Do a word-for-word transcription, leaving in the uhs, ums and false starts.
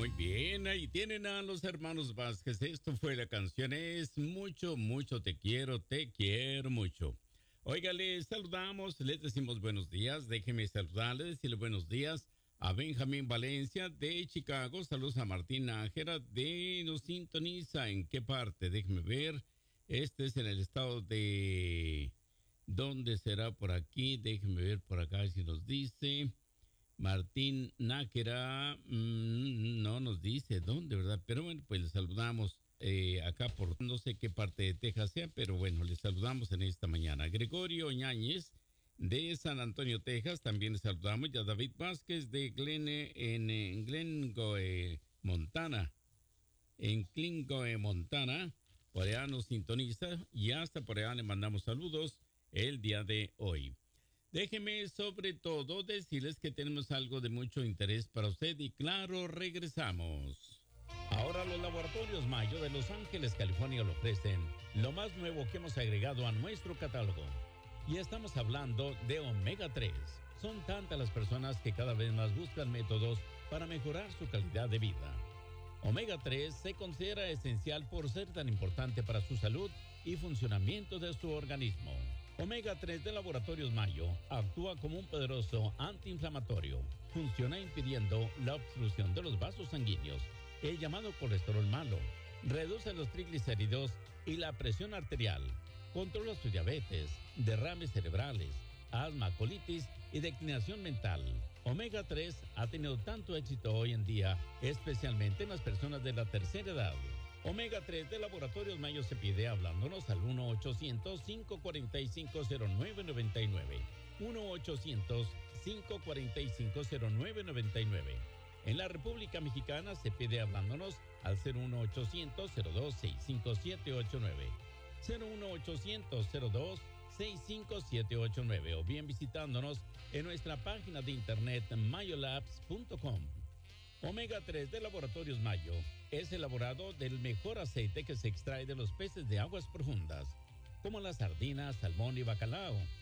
Muy bien, ahí tienen a los hermanos Vázquez. Esto fue la canción, es mucho, mucho te quiero, te quiero mucho. Oiga, les saludamos, les decimos buenos días. Déjeme saludarles, decirle buenos días a Benjamín Valencia de Chicago. Saludos a Martín Nájera de nos sintoniza. ¿En qué parte? Déjeme ver. Este es en el estado de... ¿Dónde será por aquí? Déjeme ver por acá si nos dice... Martín Nájera, mmm, no nos dice dónde, ¿verdad? Pero bueno, pues le saludamos eh, acá por no sé qué parte de Texas sea, pero bueno, le saludamos en esta mañana. Gregorio Ñáñez de San Antonio, Texas, también le saludamos. Y a David Vázquez de Glen, en, en Glengoe, Montana. En Glengoe, Montana, por allá nos sintoniza y hasta por allá le mandamos saludos el día de hoy. Déjeme sobre todo decirles que tenemos algo de mucho interés para usted y claro, regresamos. Ahora los laboratorios Mayo de Los Ángeles, California le ofrecen lo más nuevo que hemos agregado a nuestro catálogo. Y estamos hablando de omega tres. Son tantas las personas que cada vez más buscan métodos para mejorar su calidad de vida. omega tres se considera esencial por ser tan importante para su salud y funcionamiento de su organismo. omega tres de Laboratorios Mayo actúa como un poderoso antiinflamatorio. Funciona impidiendo la obstrucción de los vasos sanguíneos, el llamado colesterol malo. Reduce los triglicéridos y la presión arterial. Controla su diabetes, derrames cerebrales, asma, colitis y declinación mental. omega tres ha tenido tanto éxito hoy en día, especialmente en las personas de la tercera edad. omega tres de Laboratorios Mayo se pide hablándonos al uno ochocientos, cinco cuatro cinco, cero nueve nueve nueve. uno ochocientos, cinco cuatro cinco, cero nueve nueve nueve. En la República Mexicana se pide hablándonos al cero uno ochocientos, cero dos seis cinco siete ocho nueve. cero uno ochocientos, cero dos seis cinco siete ocho nueve o bien visitándonos en nuestra página de internet mayolabs punto com. omega tres de Laboratorios Mayo es elaborado del mejor aceite que se extrae de los peces de aguas profundas, como las sardinas, salmón y bacalao.